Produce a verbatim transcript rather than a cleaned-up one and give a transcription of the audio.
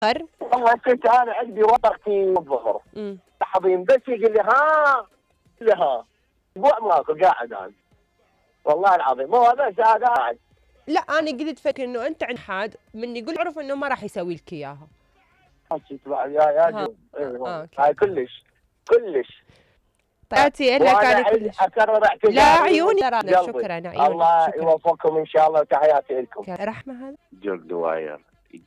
خر والله كنت انا عندي ورقتي الظهر حظيم بس يقول لي ها لي ها اسبوع ماكو قاعد انا والله العظيم مو بس هذا قاعد. لا انا قلت فكر انه انت عند حد من يقول اعرف انه ما راح يسوي لك اياها. يا يا جو آه. هاي كلش كلش. تاتي لك انا كلش اكرر اعتذاري. لا عيوني شكرا عيوني الله شكرا. يوفقكم ان شاء الله وتحياتي لكم. رحمه هذا جلد واير.